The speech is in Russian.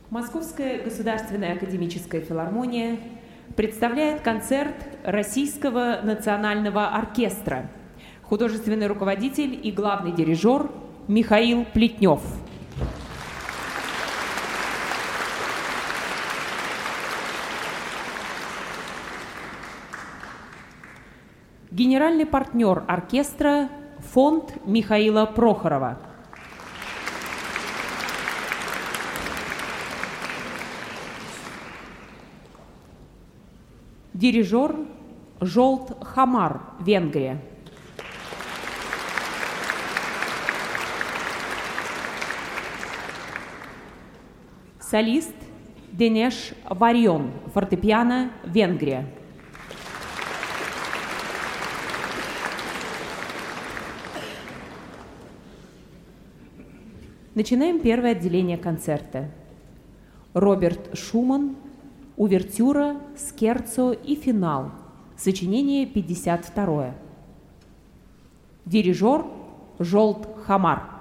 Московская государственная академическая филармония представляет концерт Российского национального оркестра. Художественный руководитель и главный дирижер Михаил Плетнев. Генеральный партнер оркестра – фонд Михаила Прохорова. Дирижер – Жолт Хамар, Венгрия. Солист – Денеш Варьон, фортепиано, Венгрия. Начинаем первое отделение концерта. Роберт Шуман, увертюра, скерцо и финал. Сочинение 52. Дирижер Жолт Хамар.